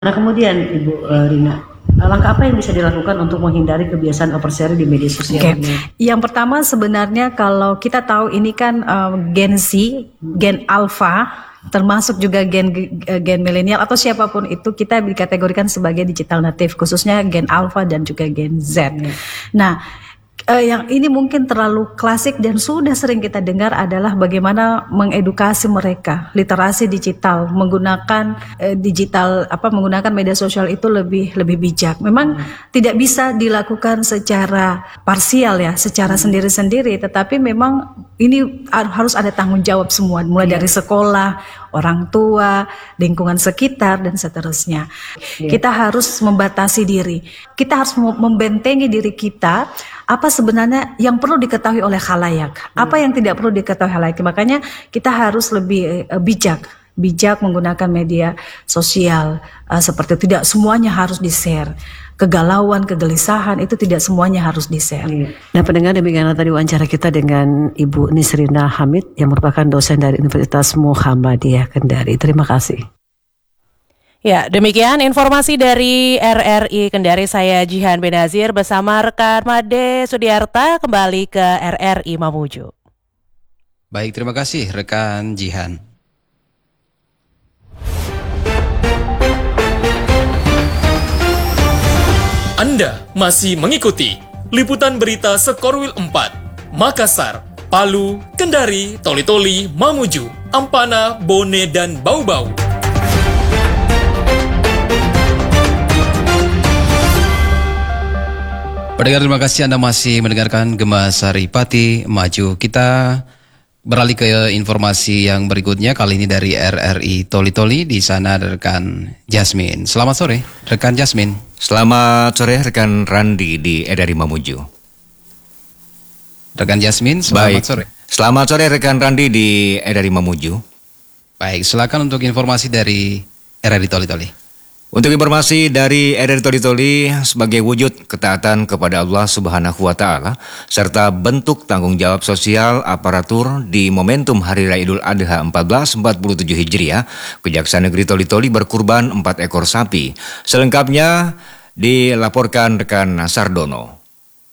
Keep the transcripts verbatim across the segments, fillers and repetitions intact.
Nah kemudian Ibu uh, Rina, langkah apa yang bisa dilakukan untuk menghindari kebiasaan oversharing di media sosial? Oke, okay. Yang pertama sebenarnya kalau kita tahu ini kan um, Gen Z, Gen Alpha, termasuk juga gen gen milenial atau siapapun itu kita dikategorikan sebagai digital native, khususnya Gen Alpha dan juga Gen Z. Hmm. Nah, Uh, yang ini mungkin terlalu klasik dan sudah sering kita dengar adalah bagaimana mengedukasi mereka literasi digital, menggunakan uh, digital apa menggunakan media sosial itu lebih lebih bijak. Memang hmm. tidak bisa dilakukan secara parsial ya, secara hmm. sendiri-sendiri, tetapi memang ini harus ada tanggung jawab semua, mulai yeah. dari sekolah, orang tua, lingkungan sekitar dan seterusnya. Yeah. Kita harus membatasi diri. Kita harus membentengi diri kita apa sebenarnya yang perlu diketahui oleh khalayak, hmm. apa yang tidak perlu diketahui khalayak. Makanya kita harus lebih uh, bijak, bijak menggunakan media sosial uh, seperti tidak semuanya harus di-share. Kegalauan, kegelisahan itu tidak semuanya harus di-share. Hmm. Nah, pendengar, demikianlah tadi wawancara kita dengan Ibu Nisrina Hamid yang merupakan dosen dari Universitas Muhammadiyah Kendari. Terima kasih. Ya, demikian informasi dari R R I Kendari. Saya Jihan Benazir bersama rekan Made Sudiarta kembali ke R R I Mamuju. Baik, terima kasih rekan Jihan. Anda masih mengikuti liputan berita Sekorwil empat, Makassar, Palu, Kendari, Toli-Toli, Mamuju, Ampana, Bone, dan Bau-Bau. Pendengar, terima kasih Anda masih mendengarkan Gema Saripati Maju. Kita beralih ke informasi yang berikutnya, kali ini dari R R I Toli-Toli. Di sana ada rekan Jasmine. Selamat sore, rekan Jasmine. Selamat sore, rekan Randi di R R I Mamuju. Rekan Jasmine, selamat Baik. sore. Selamat sore, rekan Randi di R R I Mamuju. Baik, silakan untuk informasi dari R R I Toli-Toli. Untuk informasi dari R R I Toli-Toli, sebagai wujud ketaatan kepada Allah Subhanahu wa Ta'ala serta bentuk tanggung jawab sosial aparatur di momentum Hari Raya Idul Adha seribu empat ratus empat puluh tujuh Hijriah, Kejaksaan Negeri Toli-Toli berkurban empat ekor sapi. Selengkapnya dilaporkan rekan Sardono.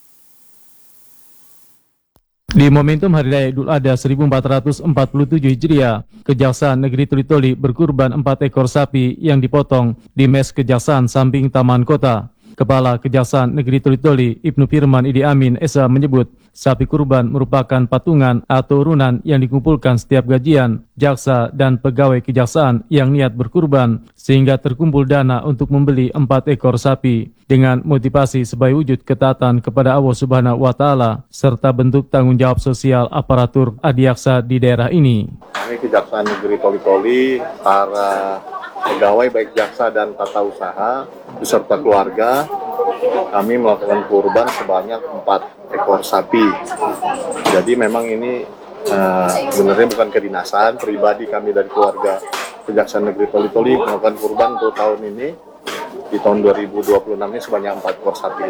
Di momentum Hari Raya Idul Adha seribu empat ratus empat puluh tujuh Hijriah, Kejaksaan Negeri Toli-Toli berkurban empat ekor sapi yang dipotong di Mes Kejaksaan samping Taman Kota. Kepala Kejaksaan Negeri Toli-Toli, Ibnu Firman Idi Amin Esa menyebut, sapi kurban merupakan patungan atau urunan yang dikumpulkan setiap gajian, jaksa dan pegawai kejaksaan yang niat berkurban, sehingga terkumpul dana untuk membeli empat ekor sapi dengan motivasi sebagai wujud ketaatan kepada Allah Subhanahu wa Ta'ala serta bentuk tanggung jawab sosial aparatur adiaksa di daerah ini. Kami Kejaksaan Negeri Toli-Toli, para pegawai baik jaksa dan tata usaha beserta keluarga, kami melakukan kurban sebanyak empat ekor sapi. Jadi memang ini uh, sebenarnya bukan kedinasan, pribadi kami dari keluarga Kejaksaan Negeri Toli-Toli melakukan kurban untuk tahun ini. Di tahun dua ribu dua puluh enam ini sebanyak empat ekor sapi.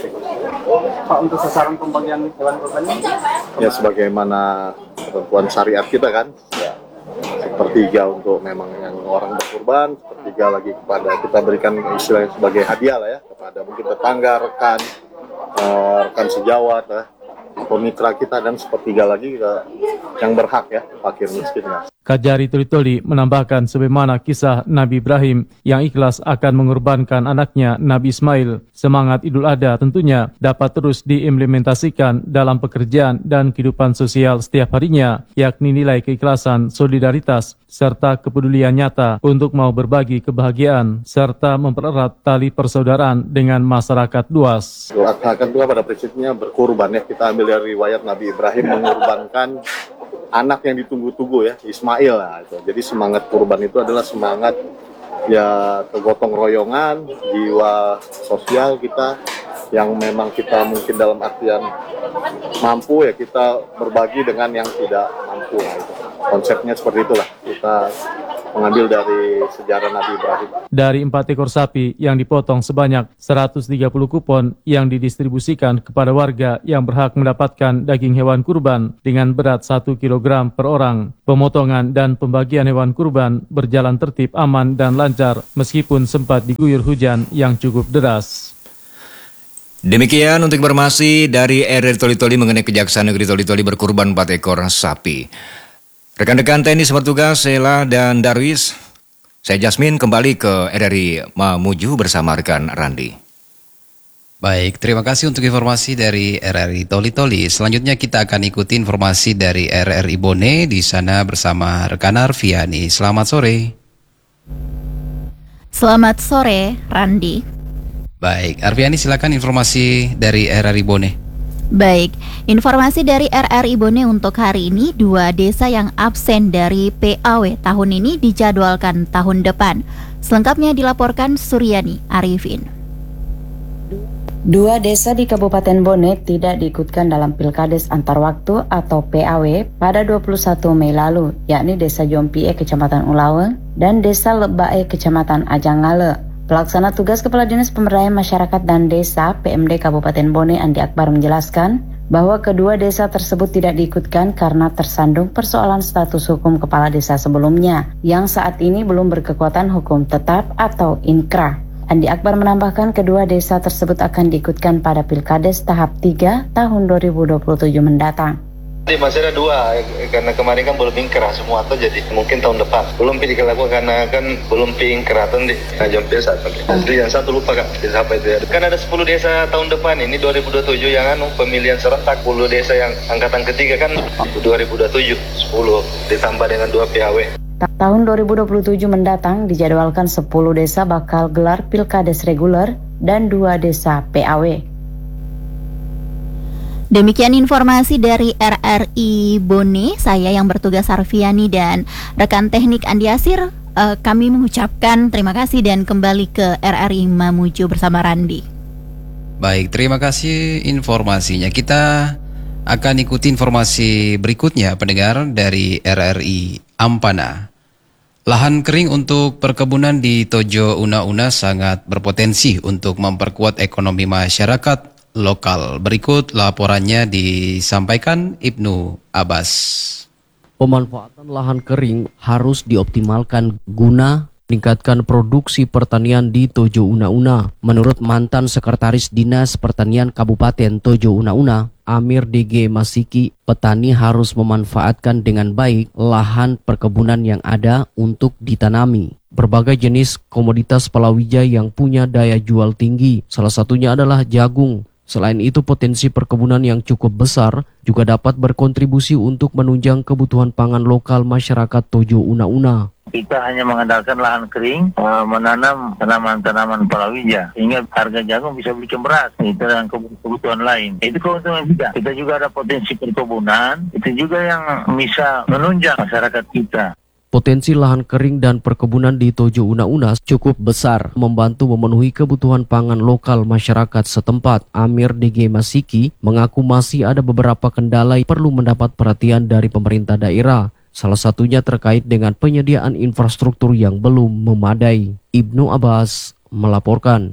Pak, untuk sasaran pembagian hewan kurban ini? Ya, sebagaimana ketentuan syariat kita kan, ya, sepertiga untuk memang yang orang berkurban, sepertiga lagi kepada kita berikan istilahnya sebagai hadiah lah ya, kepada mungkin tetangga, rekan, uh, rekan sejawat lah, atau mitra kita, dan sepertiga lagi ke yang berhak ya, fakir miskinnya. Kajari Toli-Toli menambahkan sebagaimana kisah Nabi Ibrahim yang ikhlas akan mengorbankan anaknya Nabi Ismail. Semangat Idul Adha tentunya dapat terus diimplementasikan dalam pekerjaan dan kehidupan sosial setiap harinya, yakni nilai keikhlasan, solidaritas, serta kepedulian nyata untuk mau berbagi kebahagiaan, serta mempererat tali persaudaraan dengan masyarakat luas. Idul Adha kan juga pada prinsipnya berkurban ya, kita ambil dari riwayat Nabi Ibrahim mengorbankan anak yang ditunggu-tunggu ya, Ismail lah. Itu. Jadi semangat kurban itu adalah semangat ya kegotong royongan, jiwa sosial kita yang memang kita mungkin dalam artian mampu ya kita berbagi dengan yang tidak mampu. Nah, itu. Konsepnya seperti itulah, kita mengambil dari sejarah Nabi Ibrahim. Dari empat ekor sapi yang dipotong sebanyak seratus tiga puluh kupon yang didistribusikan kepada warga yang berhak mendapatkan daging hewan kurban dengan berat satu kilogram per orang. Pemotongan dan pembagian hewan kurban berjalan tertib, aman dan lancar meskipun sempat diguyur hujan yang cukup deras. Demikian untuk informasi dari R R I Toli-Toli mengenai Kejaksaan Negeri Toli-Toli berkurban empat ekor sapi. Rekan-rekan teknis bertugas Sheila dan Darwis, saya Jasmine kembali ke R R I Mamuju bersama rekan Randi. Baik, terima kasih untuk informasi dari R R I Toli-Toli. Selanjutnya kita akan ikuti informasi dari R R I Bone di sana bersama rekan Arfiani. Selamat sore. Selamat sore, Randi. Baik, Arfiani silakan informasi dari R R I Bone. Baik, informasi dari R R I Bone untuk hari ini, dua desa yang absen dari P A W tahun ini dijadwalkan tahun depan. Selengkapnya dilaporkan Suryani Arifin. Dua desa di Kabupaten Bone tidak diikutkan dalam Pilkades antar waktu atau P A W pada dua puluh satu Mei lalu, yakni Desa Jompie Kecamatan Ulaweng dan Desa Lebae Kecamatan Ajangale. Pelaksana tugas Kepala Dinas Pemberdayaan Masyarakat dan Desa P M D Kabupaten Bone Andi Akbar menjelaskan bahwa kedua desa tersebut tidak diikutkan karena tersandung persoalan status hukum kepala desa sebelumnya yang saat ini belum berkekuatan hukum tetap atau inkrah. Andi Akbar menambahkan kedua desa tersebut akan diikutkan pada Pilkades tahap tiga tahun dua ribu dua puluh tujuh mendatang. Masih ada dua, karena kemarin kan belum ingkrah semua tuh, jadi mungkin tahun depan belum pilih laku karena kan belum ingkrah tuh di nah, Jompie satu. Jadi yang satu lupa kak, desa apa itu ya? Kan ada sepuluh desa tahun depan ini dua ribu dua puluh tujuh yang anu pemilihan serentak, sepuluh desa yang angkatan ketiga kan dua ribu dua puluh tujuh, sepuluh ditambah dengan dua P A W. Tahun dua ribu dua puluh tujuh mendatang dijadwalkan sepuluh desa bakal gelar Pilkades reguler dan dua desa P A W. Demikian informasi dari R R I Bone, saya yang bertugas Arfiani dan rekan teknik Andi Asir. Uh, kami mengucapkan terima kasih dan kembali ke R R I Mamuju bersama Randi. Baik, terima kasih informasinya. Kita akan ikuti informasi berikutnya pendengar dari R R I Ampana. Lahan kering untuk perkebunan di Tojo Una-Una sangat berpotensi untuk memperkuat ekonomi masyarakat lokal. Berikut laporannya disampaikan Ibnu Abbas. Pemanfaatan lahan kering harus dioptimalkan guna meningkatkan produksi pertanian di Tojo Una-Una. Menurut mantan Sekretaris Dinas Pertanian Kabupaten Tojo Una-Una, Amir D G Masiki, petani harus memanfaatkan dengan baik lahan perkebunan yang ada untuk ditanami berbagai jenis komoditas palawija yang punya daya jual tinggi. Salah satunya adalah jagung. Selain itu, potensi perkebunan yang cukup besar juga dapat berkontribusi untuk menunjang kebutuhan pangan lokal masyarakat Tojo Una-Una. Kita hanya mengandalkan lahan kering, menanam tanaman-tanaman palawija, sehingga harga jagung bisa bikin beras, itu dan kebutuhan lain. Itu keuntungan kita. Kita juga ada potensi perkebunan, itu juga yang bisa menunjang masyarakat kita. Potensi lahan kering dan perkebunan di Tojo Una-Una cukup besar, membantu memenuhi kebutuhan pangan lokal masyarakat setempat. Amir D G Masiki mengaku masih ada beberapa kendala yang perlu mendapat perhatian dari pemerintah daerah. Salah satunya terkait dengan penyediaan infrastruktur yang belum memadai. Ibnu Abbas melaporkan.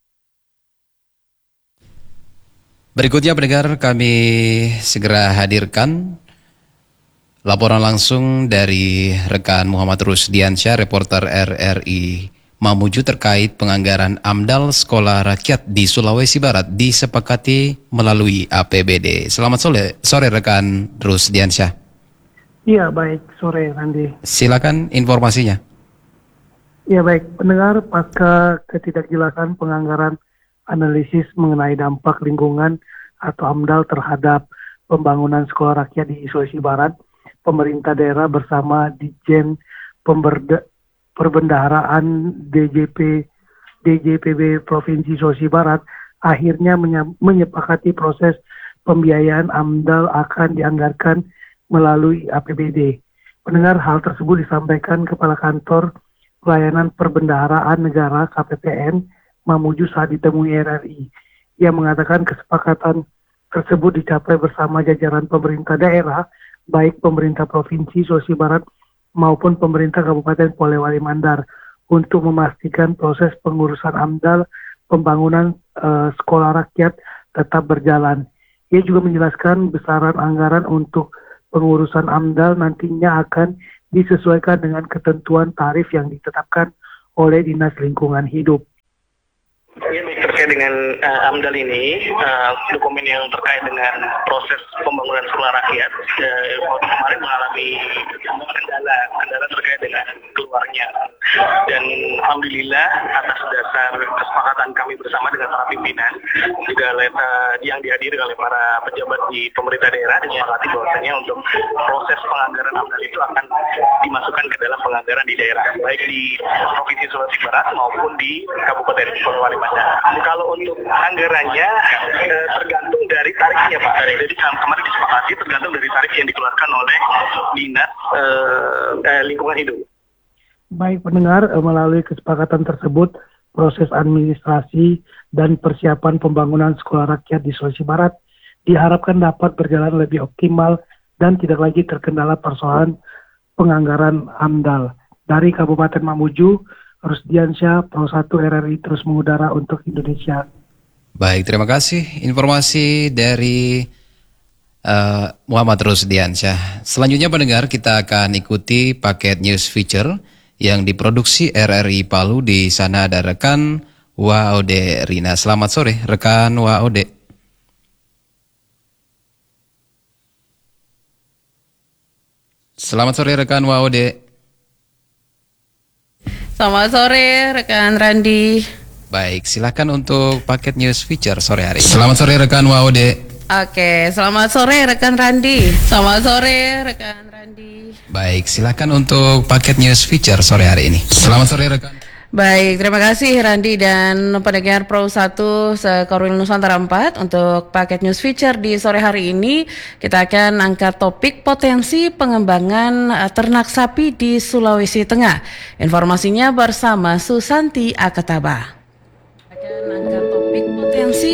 Berikutnya pendengar, kami segera hadirkan laporan langsung dari rekan Muhammad Rusdiansyah, reporter R R I Mamuju terkait penganggaran AMDAL Sekolah Rakyat di Sulawesi Barat disepakati melalui A P B D. Selamat sore, sore rekan Rusdiansyah. Iya, baik sore Randi. Silakan informasinya. Ya baik, pendengar, pasca ketidakjelasan penganggaran analisis mengenai dampak lingkungan atau AMDAL terhadap pembangunan sekolah rakyat di Sulawesi Barat, pemerintah daerah bersama Ditjen Pemberda, Perbendaharaan D J P D J P B Provinsi Sulawesi Barat akhirnya menyepakati proses pembiayaan AMDAL akan dianggarkan melalui A P B D. Pendengar, hal tersebut disampaikan Kepala Kantor Pelayanan Perbendaharaan Negara K P P N Mamuju saat ditemui R R I. Ia mengatakan kesepakatan tersebut dicapai bersama jajaran pemerintah daerah, baik pemerintah Provinsi Sulawesi Barat maupun pemerintah Kabupaten Polewali Mandar untuk memastikan proses pengurusan AMDAL pembangunan uh, sekolah rakyat tetap berjalan. Ia juga menjelaskan besaran anggaran untuk pengurusan AMDAL nantinya akan disesuaikan dengan ketentuan tarif yang ditetapkan oleh Dinas Lingkungan Hidup. Ya, baik, terkait dengan uh, AMDAL ini, uh, dokumen yang terkait dengan proses pembangunan sekolah rakyat uh, kemarin mengalami kendala, kendala terkait dengan keluarnya. Dan alhamdulillah atas dasar kesepakatan kami bersama dengan para pimpinan, juga uh, yang dihadiri oleh para pejabat di pemerintah daerah, disepakati bahwasanya untuk proses penganggaran AMDAL itu akan dimasukkan ke dalam penganggaran di daerah, baik di Provinsi Sulawesi Barat maupun di Kabupaten Polewali Mandar. Kalau untuk anggarannya eh, tergantung dari tarifnya, Pak. Jadi kemarin disepakati tergantung dari tarif yang dikeluarkan oleh Dinas eh, eh, Lingkungan Hidup. Baik pendengar, melalui kesepakatan tersebut, proses administrasi dan persiapan pembangunan sekolah rakyat di Sulawesi Barat diharapkan dapat berjalan lebih optimal dan tidak lagi terkendala persoalan penganggaran AMDAL. Dari Kabupaten Mamuju, Rusdiansyah, Pro satu R R I terus mengudara untuk Indonesia. Baik, terima kasih informasi dari uh, Muhammad Rusdiansyah. Selanjutnya pendengar, kita akan ikuti paket news feature yang diproduksi R R I Palu. Di sana ada rekan Waode Rina. Selamat sore rekan Waode. Selamat sore rekan Waode. Selamat sore rekan Randi. Baik, silakan untuk paket news feature sore hari ini. Selamat sore rekan Waode. Oke, selamat sore rekan Randi. Selamat sore rekan Randi. Baik, silakan untuk paket news feature sore hari ini. Selamat sore rekan. Baik, terima kasih Randi dan pendengar Pro satu Sekorwil Nusantara empat. Untuk paket news feature di sore hari ini, kita akan angkat topik potensi pengembangan ternak sapi di Sulawesi Tengah. Informasinya bersama Susanti Akataba. Akan angkat topik potensi.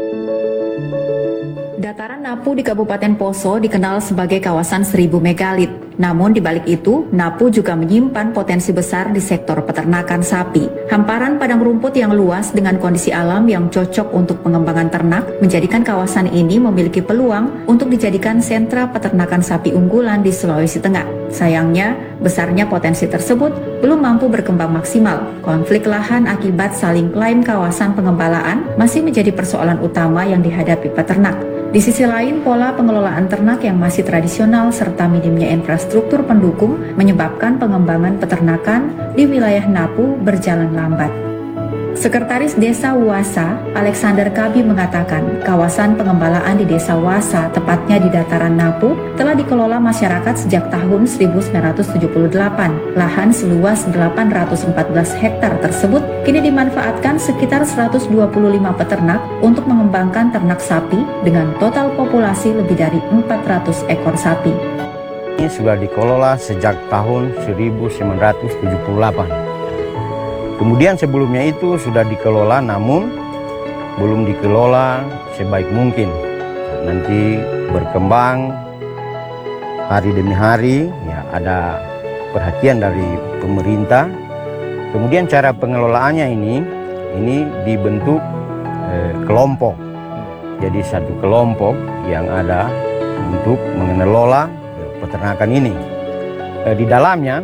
Dataran Napu di Kabupaten Poso dikenal sebagai kawasan seribu megalit. Namun di balik itu, Napu juga menyimpan potensi besar di sektor peternakan sapi. Hamparan padang rumput yang luas dengan kondisi alam yang cocok untuk pengembangan ternak menjadikan kawasan ini memiliki peluang untuk dijadikan sentra peternakan sapi unggulan di Sulawesi Tengah. Sayangnya, besarnya potensi tersebut belum mampu berkembang maksimal. Konflik lahan akibat saling klaim kawasan pengembalaan masih menjadi persoalan utama yang dihadapi peternak. Di sisi lain, pola pengelolaan ternak yang masih tradisional serta minimnya infrastruktur pendukung menyebabkan pengembangan peternakan di wilayah Napu berjalan lambat. Sekretaris Desa Wasa, Alexander Kabi mengatakan, kawasan pengembalaan di Desa Wasa, tepatnya di dataran Napu, telah dikelola masyarakat sejak tahun seribu sembilan ratus tujuh puluh delapan. Lahan seluas delapan ratus empat belas hektar tersebut kini dimanfaatkan sekitar seratus dua puluh lima peternak untuk mengembangkan ternak sapi dengan total populasi lebih dari empat ratus ekor sapi. Ini sudah dikelola sejak tahun seribu sembilan ratus tujuh puluh delapan. Kemudian sebelumnya itu sudah dikelola, namun belum dikelola sebaik mungkin. Nanti berkembang hari demi hari, ya ada perhatian dari pemerintah. Kemudian cara pengelolaannya ini, ini dibentuk eh, kelompok. Jadi satu kelompok yang ada untuk mengelola eh, peternakan ini. Eh, di dalamnya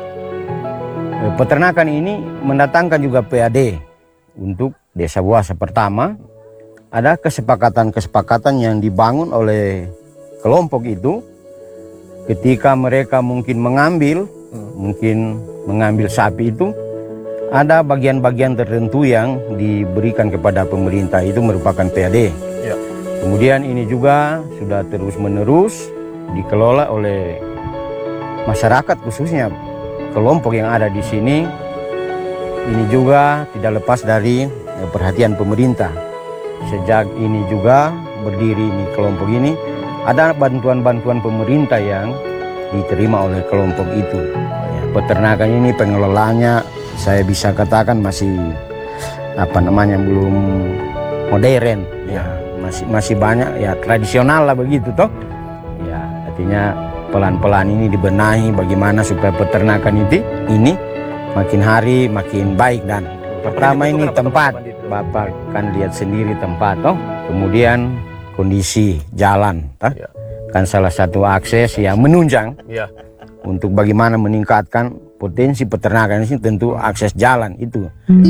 peternakan ini mendatangkan juga P A D untuk Desa Wasa. Pertama, ada kesepakatan-kesepakatan yang dibangun oleh kelompok itu ketika mereka mungkin mengambil, mungkin mengambil sapi itu, ada bagian-bagian tertentu yang diberikan kepada pemerintah, itu merupakan P A D. Ya. Kemudian ini juga sudah terus-menerus dikelola oleh masyarakat, khususnya kelompok yang ada di sini. Ini juga tidak lepas dari perhatian pemerintah. Sejak ini juga berdiri ini kelompok ini, ada bantuan-bantuan pemerintah yang diterima oleh kelompok itu. Ya, peternakan ini pengelolaannya saya bisa katakan masih apa namanya belum modern. Ya, masih masih banyak ya tradisional lah begitu toh. Ya, artinya pelan-pelan ini dibenahi bagaimana supaya peternakan itu ini makin hari makin baik. Dan pertama ini tempat, Bapak kan lihat sendiri tempat, toh. Kemudian kondisi jalan, toh. Kan salah satu akses yang menunjang ya. Untuk bagaimana meningkatkan potensi peternakan ini tentu akses jalan itu.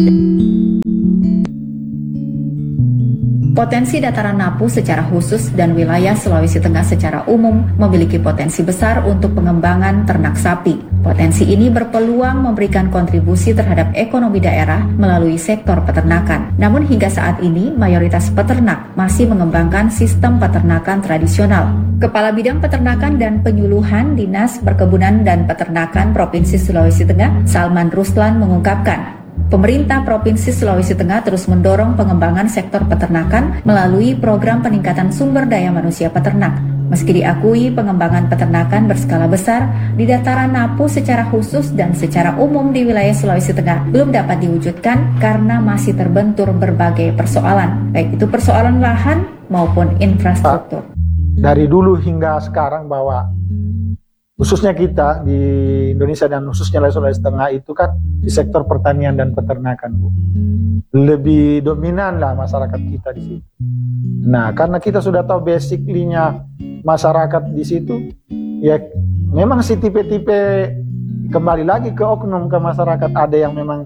Potensi dataran Napu secara khusus dan wilayah Sulawesi Tengah secara umum memiliki potensi besar untuk pengembangan ternak sapi. Potensi ini berpeluang memberikan kontribusi terhadap ekonomi daerah melalui sektor peternakan. Namun hingga saat ini mayoritas peternak masih mengembangkan sistem peternakan tradisional. Kepala Bidang Peternakan dan Penyuluhan Dinas Perkebunan dan Peternakan Provinsi Sulawesi Tengah, Salman Ruslan mengungkapkan, pemerintah Provinsi Sulawesi Tengah terus mendorong pengembangan sektor peternakan melalui program peningkatan sumber daya manusia peternak. Meski diakui pengembangan peternakan berskala besar di dataran Napu secara khusus dan secara umum di wilayah Sulawesi Tengah belum dapat diwujudkan karena masih terbentur berbagai persoalan, baik itu persoalan lahan maupun infrastruktur. Dari dulu hingga sekarang bahwa khususnya kita di Indonesia dan khususnya Sulawesi Tengah itu kan di sektor pertanian dan peternakan, Bu. Lebih dominan lah masyarakat kita di situ. Nah, karena kita sudah tahu basically-nya masyarakat di situ, ya memang si tipe-tipe kembali lagi ke oknum ke masyarakat, ada yang memang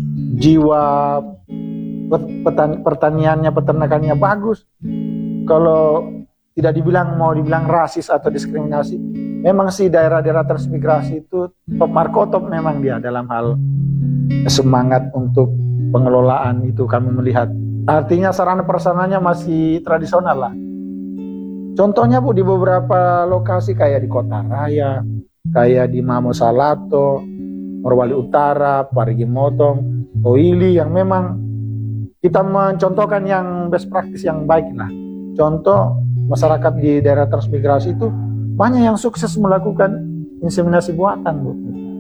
jiwa petan, pertaniannya, peternakannya bagus. Kalau tidak dibilang mau dibilang rasis atau diskriminasi, memang sih daerah-daerah transmigrasi itu top markotop memang dia dalam hal semangat untuk pengelolaan itu kami melihat. Artinya sarana prasarananya masih tradisional lah. Contohnya Bu di beberapa lokasi kayak di Kota Raya, kayak di Mamo Salato, Morowali Utara, Parigi Motong, Toili yang memang kita mencontohkan yang best practice yang baik lah. Contoh masyarakat di daerah transmigrasi itu banyak yang sukses melakukan inseminasi buatan, Bu.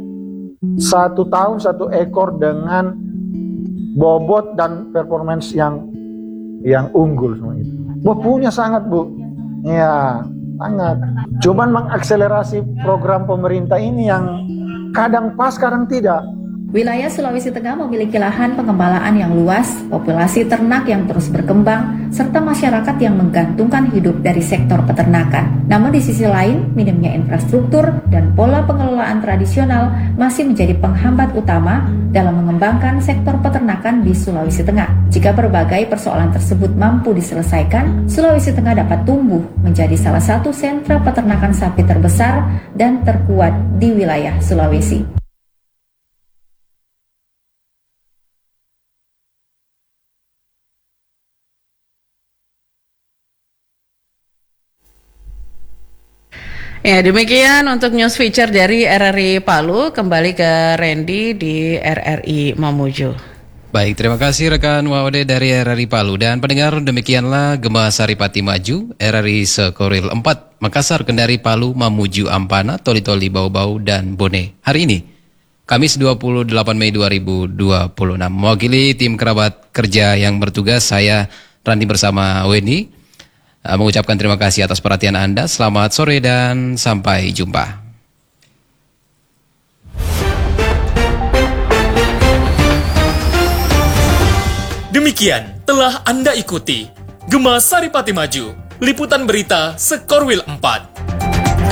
Satu tahun satu ekor dengan bobot dan performance yang yang unggul semua itu. Bu punya sangat, Bu. Ya, sangat. Cuman mengakselerasi program pemerintah ini yang kadang pas, kadang tidak. Wilayah Sulawesi Tengah memiliki lahan pengembalaan yang luas, populasi ternak yang terus berkembang, serta masyarakat yang menggantungkan hidup dari sektor peternakan. Namun di sisi lain, minimnya infrastruktur dan pola pengelolaan tradisional masih menjadi penghambat utama dalam mengembangkan sektor peternakan di Sulawesi Tengah. Jika berbagai persoalan tersebut mampu diselesaikan, Sulawesi Tengah dapat tumbuh menjadi salah satu sentra peternakan sapi terbesar dan terkuat di wilayah Sulawesi. Ya, demikian untuk news feature dari R R I Palu. Kembali ke Randy di R R I Mamuju. Baik, terima kasih rekan Wawde dari R R I Palu. Dan pendengar, demikianlah Gema Saripati Maju, R R I Sekoril empat, Makassar, Kendari, Palu, Mamuju, Ampana, Toli-Toli, Bau-Bau, dan Bone. Hari ini, Kamis dua puluh delapan Mei dua ribu dua puluh enam. Mewakili tim kerabat kerja yang bertugas, saya Randy bersama Weni mengucapkan terima kasih atas perhatian Anda. Selamat sore dan sampai jumpa. Demikian telah Anda ikuti Gema Saripati Maju, liputan berita Sekorwil empat.